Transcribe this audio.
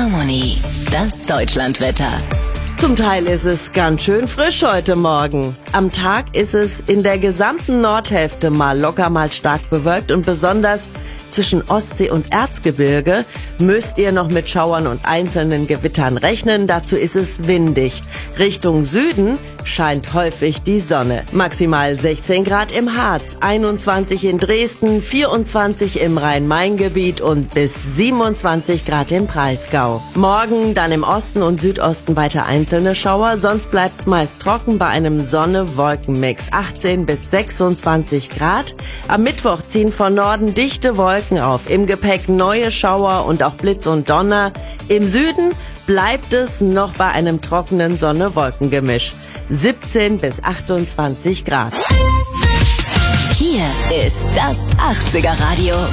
Harmony, das Deutschlandwetter. Zum Teil ist es ganz schön frisch heute Morgen. Am Tag ist es in der gesamten Nordhälfte mal locker, mal stark bewölkt und besonders zwischen Ostsee und Erzgebirge müsst ihr noch mit Schauern und einzelnen Gewittern rechnen. Dazu ist es windig. Richtung Süden scheint häufig die Sonne. Maximal 16 Grad im Harz, 21 in Dresden, 24 im Rhein-Main-Gebiet und bis 27 Grad im Breisgau. Morgen dann im Osten und Südosten weiter einzelne Schauer, sonst bleibt's meist trocken bei einem Sonne-Wolken-Mix. 18 bis 26 Grad. Am Mittwoch ziehen von Norden dichte Wolken auf. Im Gepäck neue Schauer und auch Blitz und Donner. Im Süden bleibt es noch bei einem trockenen Sonne-Wolken-Gemisch. 17 bis 28 Grad. Hier ist das 80er Radio.